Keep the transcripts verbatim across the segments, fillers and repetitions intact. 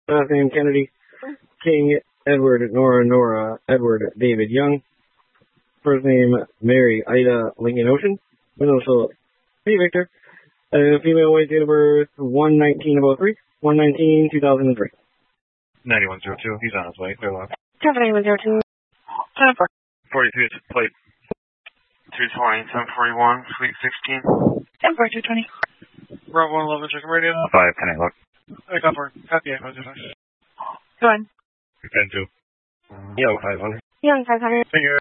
Last name Kennedy, King, Edward, Nora, Nora, Edward, David Young. First name Mary, Ida, Lincoln Ocean. Middle initial P. Victor. Uh, female, weight, date of birth one nineteen oh three, one nineteen two thousand three. ninety-one oh two, he's on his way, clear left. Company one oh two. ten four. forty-two, plate. two twenty, ten forty-one, Fleet sixteen. ten four, two twenty. Bravo one eleven, check radio. five, ten eight, look. I got for copy, I was just. Go on. ten two. Young five hundred. Young five hundred. Figure.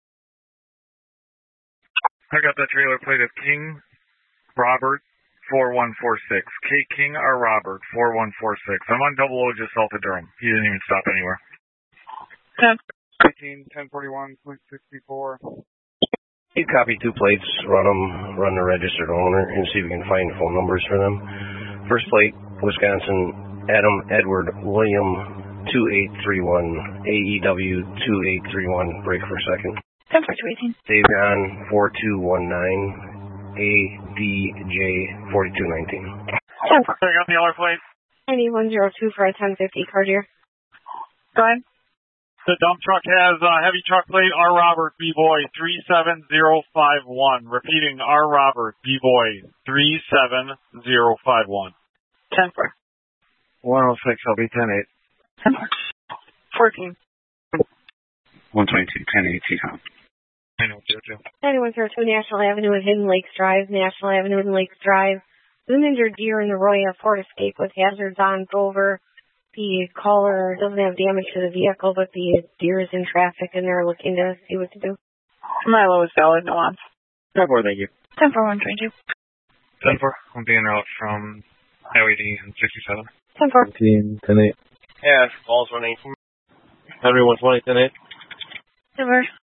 I got the trailer plate of King Robert four one four six. K King R Robert four one four six. I'm on double O just south of Durham. He didn't even stop anywhere. ten. eighteen, ten forty-one, Fleet sixty-four. You copy two plates, run them, run the registered owner, and see if we can find phone numbers for them. First plate, Wisconsin, Adam Edward William two eight three one, A E W two eight three one, break for a second. ten four, two eighteen. Dave John four two one nine, A D J forty-two nineteen. ten four. I got the other plate. ninety-one oh two for a ten fifty card here. Go ahead. The dump truck has uh, heavy truck plate R Robert B-Boy three seven zero five one. Repeating, R Robert B-Boy three seven zero five one. ten four. one oh six, I'll be ten eight. ten four. fourteen. one twenty-two, ten eight, T-Com. ninety-one oh two. ninety-one oh two National Avenue at Hidden Lakes Drive. National Avenue at Hidden Lakes Drive. There's an injured deer in the Roya Ford Escape with hazards on. Go over. The caller doesn't have damage to the vehicle, but the deer is in traffic, and they're looking to see what to do. Milo is valid, no on. ten four, thank you. ten four, one twenty-two. ten four, I'm being out from Highway D and sixty-seven. ten four. fifteen, ten eight. Yeah, balls one eight. Henry one twenty, ten eight. ten four.